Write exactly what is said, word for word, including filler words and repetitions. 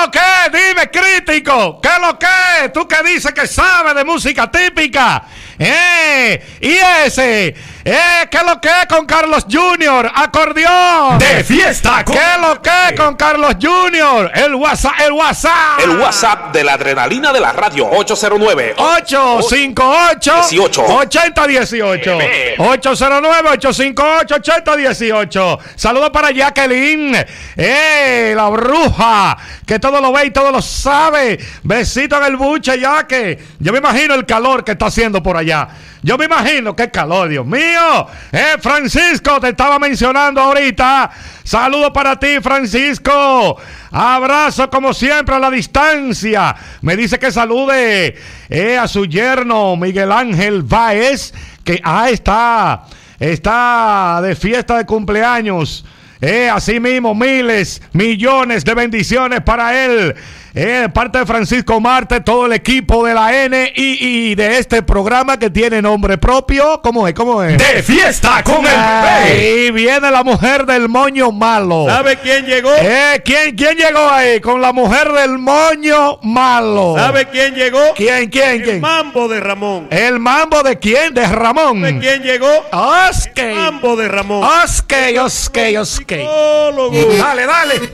lo que es? Dime, crítico. ¿Qué es lo que es? Tú que dices que sabes de música típica. Eh, y ese, eh, ¿qué es lo que es con Carlos Junior? Acordeón. De fiesta. ¿Qué es lo que es con Carlos Junior? El WhatsApp, el WhatsApp. El WhatsApp de la adrenalina de la radio. ocho cero nueve, ocho cinco ocho, ocho cero uno ocho. ocho cero nueve, ocho cinco ocho, ocho cero uno ocho. Saludos para Jacqueline, eh, la bruja, que todo lo ve y todo lo sabe. Besito en el buche, ya que yo me imagino el calor que está haciendo por allá. Yo me imagino qué calor, Dios mío. Eh, Francisco, te estaba mencionando ahorita. Saludos para ti, Francisco. Abrazo como siempre a la distancia. Me dice que salude eh, a su yerno Miguel Ángel Báez, que ah, está, está de fiesta de cumpleaños. Eh, así mismo, miles, millones de bendiciones para él. Eh, de parte de Francisco Marte, todo el equipo de la N y, y de este programa que tiene nombre propio. ¿Cómo es? ¿Cómo es? De fiesta con el bebé. Y viene la mujer del moño malo. ¿Sabe quién llegó? Eh, ¿quién, ¿Quién llegó ahí? Con la mujer del moño malo. ¿Sabe quién llegó? ¿Quién, quién, El quién? mambo de Ramón. ¿El mambo de quién? De Ramón. ¿Sabe quién llegó? Osque. El mambo de Ramón. Osque, Osque, Osque. Psicólogo. Dale, dale.